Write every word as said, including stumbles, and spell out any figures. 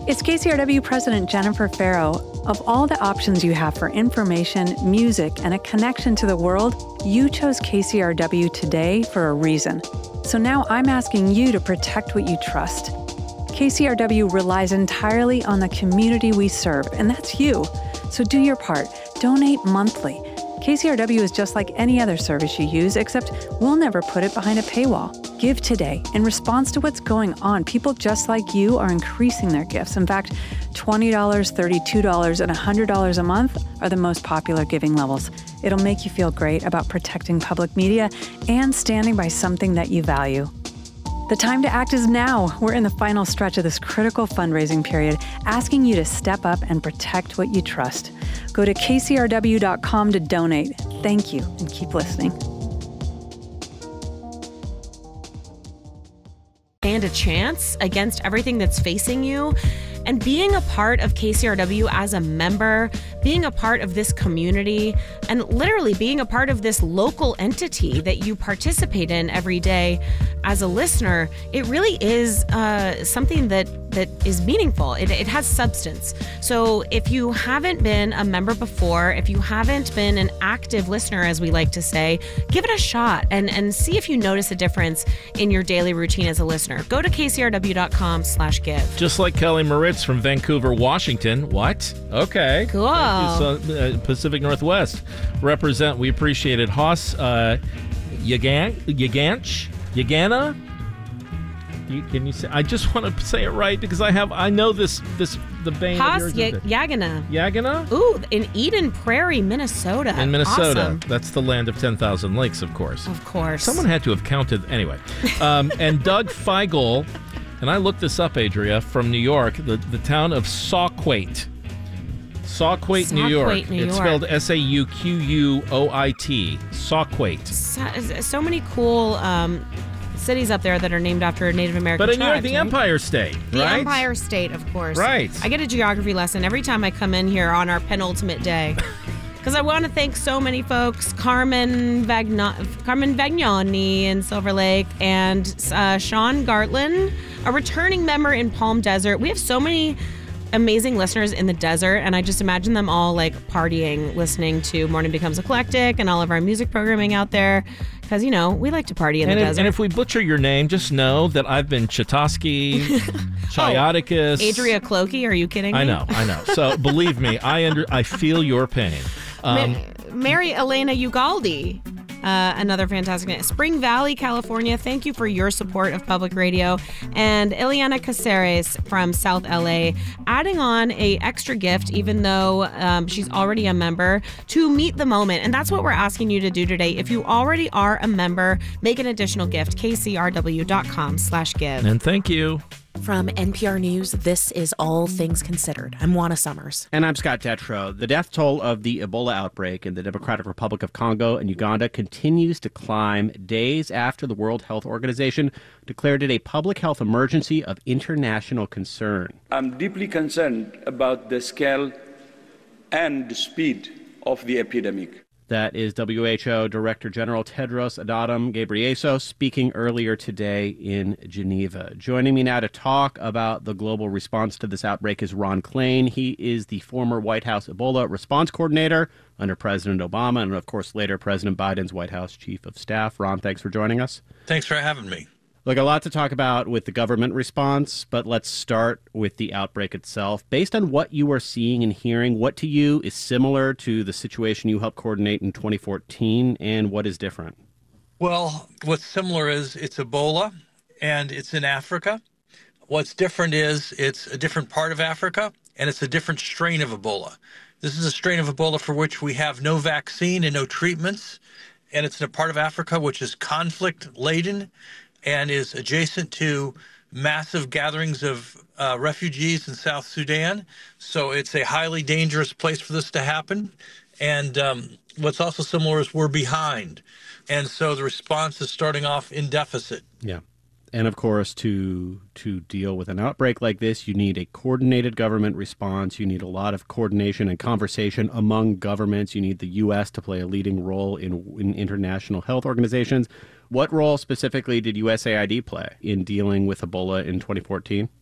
It's K C R W President Jennifer Farrow. Of all the options you have for information, music, and a connection to the world, you chose K C R W today for a reason. So now I'm asking you to protect what you trust. K C R W relies entirely on the community we serve, and that's you. So do your part. Donate monthly. K C R W is just like any other service you use, except we'll never put it behind a paywall. Give today. In response to what's going on, people just like you are increasing their gifts. In fact, twenty dollars, thirty-two dollars, and one hundred dollars a month are the most popular giving levels. It'll make you feel great about protecting public media and standing by something that you value. The time to act is now. We're in the final stretch of this critical fundraising period, asking you to step up and protect what you trust. Go to K C R W dot com to donate. Thank you, and keep listening. Stand a chance against everything that's facing you. And being a part of K C R W as a member, being a part of this community, and literally being a part of this local entity that you participate in every day as a listener, it really is uh, something that that is meaningful. It, it has substance. So if you haven't been a member before, if you haven't been an active listener, as we like to say, give it a shot and, and see if you notice a difference in your daily routine as a listener. Go to K C R W dot com slash give. Just like Kelly Moritz from Vancouver, Washington. What? Okay. Cool. Thank you, so, uh, Pacific Northwest. Represent. We appreciate it. Haas uh, Yagan, Yaganch? Yagana? You, can you say? I just want to say it right because I have. I know this. This the vein. Haas of yours y- Yagana. Yagana. Ooh, in Eden Prairie, Minnesota. In Minnesota, awesome. That's the land of ten thousand lakes, of course. Of course. Someone had to have counted anyway. Um, and Doug Feigl, and I looked this up, Adria, from New York, the the town of Sauquoit. Sauquoit, New York. New It's York. spelled S A U Q U O I T. Sauquoit. So, so many cool um, cities up there that are named after Native American But in New York, tribes, the right? Empire State, The right? Empire State, of course. Right. I get a geography lesson every time I come in here on our penultimate day. Because I want to thank so many folks, Carmen Vagna- Carmen Vagnani in Silver Lake and uh, Sean Gartland, a returning member in Palm Desert. We have so many amazing listeners in the desert, and I just imagine them all like partying, listening to Morning Becomes Eclectic and all of our music programming out there. Because, you know, we like to party in and the if, desert. And if we butcher your name, just know that I've been Chitosky, Chioticus. Oh, Adria Clokey, are you kidding me? I know, I know. So believe me, I under, I feel your pain. Um, Ma- Mary Elena Ugaldi, uh, another fantastic name. Spring Valley, California, thank you for your support of public radio. And Ileana Caceres from South L A, adding on a extra gift, even though um, she's already a member, to meet the moment. And that's what we're asking you to do today. If you already are a member, make an additional gift, K C R W dot com slash give. and thank you. From N P R News, this is All Things Considered. I'm Juana Summers. And I'm Scott Tetro. The death toll of the Ebola outbreak in the Democratic Republic of Congo and Uganda continues to climb days after the World Health Organization declared it a public health emergency of international concern. I'm deeply concerned about the scale and the speed of the epidemic. That is W H O Director General Tedros Adhanom Ghebreyesus speaking earlier today in Geneva. Joining me now to talk about the global response to this outbreak is Ron Klain. He is the former White House Ebola response coordinator under President Obama and, of course, later President Biden's White House chief of staff. Ron, thanks for joining us. Thanks for having me. Look, a lot to talk about with the government response, but let's start with the outbreak itself. Based on what you are seeing and hearing, what to you is similar to the situation you helped coordinate in twenty fourteen, and what is different? Well, what's similar is it's Ebola, and it's in Africa. What's different is it's a different part of Africa, and it's a different strain of Ebola. This is a strain of Ebola for which we have no vaccine and no treatments, and it's in a part of Africa which is conflict-laden and is adjacent to massive gatherings of uh, refugees in South Sudan. So it's a highly dangerous place for this to happen. And um, what's also similar is we're behind. And so the response is starting off in deficit. Yeah. And of course, to to deal with an outbreak like this, you need a coordinated government response. You need a lot of coordination and conversation among governments. You need the U S to play a leading role in, in international health organizations. What role specifically did U S A I D play in dealing with Ebola in twenty fourteen?